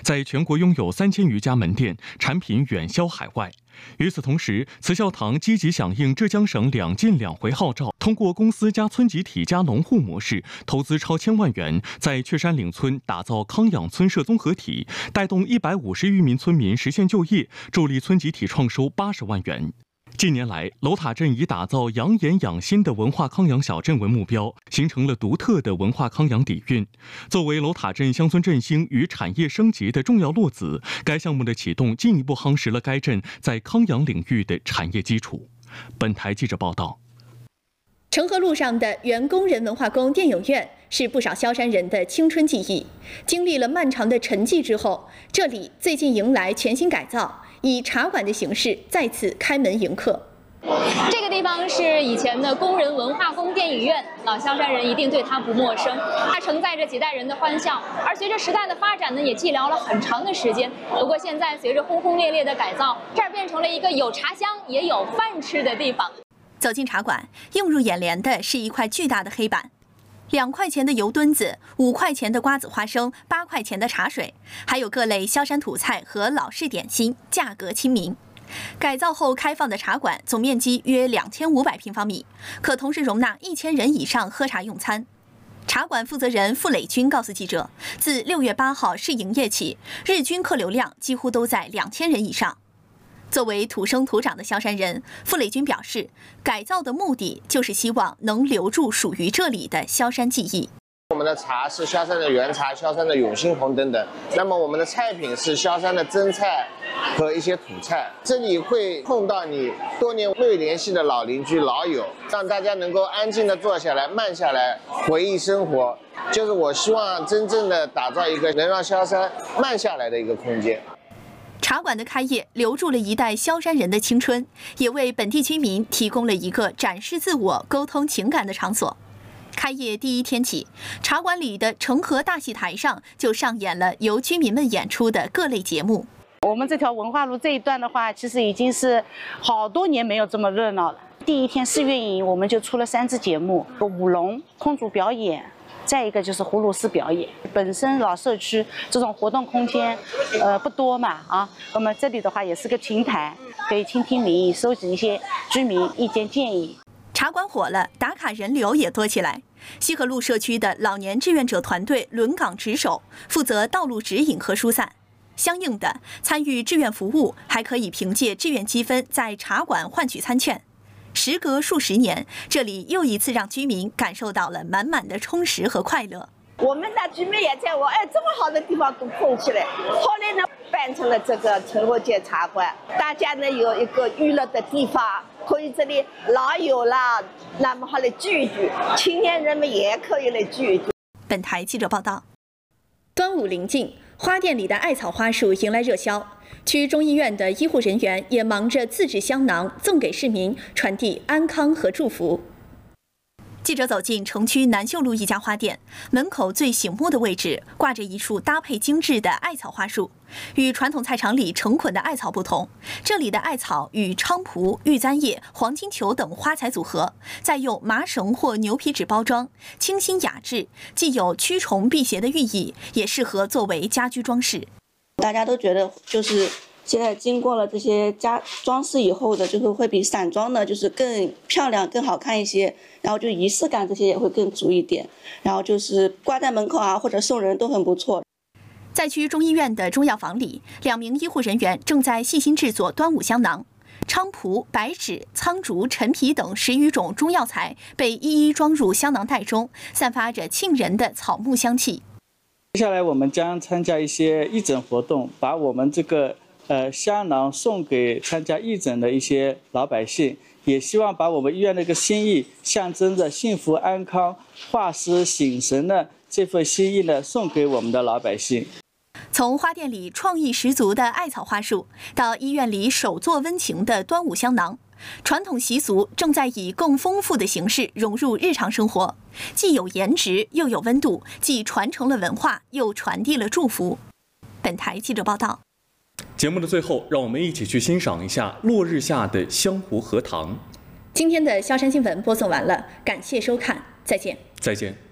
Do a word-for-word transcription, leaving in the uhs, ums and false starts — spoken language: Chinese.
在全国拥有三千余家门店，产品远销海外。与此同时，慈孝堂积极响应浙江省两进两回号召，通过公司加村集体加农户模式，投资超千万元，在雀山岭村打造康养村社综合体，带动一百五十余名村民实现就业，助力村集体创收八十万元。近年来，楼塔镇以打造养眼养心的文化康养小镇为目标，形成了独特的文化康养底蕴。作为楼塔镇乡村振兴与产业升级的重要落子，该项目的启动进一步夯实了该镇在康养领域的产业基础。本台记者报道。 成河路上的原工人文化宫电影院是不少萧山人的青春记忆。经历了漫长的沉寂之后，这里最近迎来全新改造，以茶馆的形式再次开门迎客。 这个地方是以前的工人文化宫电影院，老萧山人一定对它不陌生。它承载着几代人的欢笑，而随着时代的发展呢，也寂寥了很长的时间。不过现在随着轰轰烈烈的改造，这儿变成了一个有茶香也有饭吃的地方。 走进茶馆，映入眼帘的是一块巨大的黑板，两块钱的油墩子，五块钱的瓜子花生，八块钱的茶水，还有各类萧山土菜和老式点心，价格亲民。改造后开放的茶馆总面积约两千五百平方米，可同时容纳一千人以上喝茶用餐。茶馆负责人傅磊军告诉记者，自六月八号试营业起，日均客流量几乎都在两千人以上。作为土生土长的萧山人，傅磊军表示，改造的目的就是希望能留住属于这里的萧山记忆。 我们的茶是萧山的原茶、萧山的永兴红等等，那么我们的菜品是萧山的蒸菜和一些土菜。这里会碰到你多年没有联系的老邻居、老友，让大家能够安静地坐下来、慢下来回忆生活。就是我希望真正的打造一个能让萧山慢下来的一个空间。 茶馆的开业留住了一代萧山人的青春，也为本地居民提供了一个展示自我、沟通情感的场所。开业第一天起，茶馆里的成河大戏台上就上演了由居民们演出的各类节目。 我们这条文化路这一段的话，其实已经是好多年没有这么热闹了。第一天试运营，我们就出了三支节目：舞龙、空竹表演。再一个就是葫芦丝表演。本身老社区这种活动空间，呃不多嘛啊，那么这里的话也是个平台，可以倾听民意，收集一些居民意见建议。 茶馆火了，打卡人流也多起来。西河路社区的老年志愿者团队轮岗值守，负责道路指引和疏散。相应的，参与志愿服务还可以凭借志愿积分在茶馆换取餐券。时隔数十年，这里又一次让居民感受到了满满的充实和快乐。 我们的居民也在我，哎，这么好的地方都空起来，后来呢办成了这个成河街茶馆，大家呢有一个娱乐的地方，可以这里老友啦，那么好来聚一聚，青年人们也可以来聚一聚。 本台记者报道。端午临近，花店里的艾草花束迎来热销。区中医院的医护人员也忙着自制香囊，赠给市民，传递安康和祝福。记者走进城区南秀路一家花店，门口最醒目的位置挂着一束搭配精致的艾草花束。与传统菜场里成捆的艾草不同，这里的艾草与菖蒲、玉簪叶、黄金球等花材组合，再用麻绳或牛皮纸包装，清新雅致，既有驱虫辟邪的寓意，也适合作为家居装饰。 大家都觉得就是现在经过了这些家装饰以后的，就是会比散装的就是更漂亮、更好看一些，然后就仪式感这些也会更足一点，然后就是挂在门口啊或者送人都很不错。 在区中医院的中药房里，两名医护人员正在细心制作端午香囊。菖蒲、白芷、苍竹、陈皮等十余种中药材被一一装入香囊袋中，散发着沁人的草木香气。 接下来我们将参加一些义诊活动，把我们这个呃香囊送给参加义诊的一些老百姓，也希望把我们医院的一个心意，象征着幸福安康、化湿醒神的这份心意呢，送给我们的老百姓。 从花店里创意十足的艾草花束，到医院里手作温情的端午香囊，传统习俗正在以更丰富的形式融入日常生活，既有颜值又有温度，既传承了文化，又传递了祝福。本台记者报道。 节目的最后，让我们一起去欣赏一下落日下的湘湖荷塘。 今天的萧山新闻播送完了，感谢收看，再见。 再见。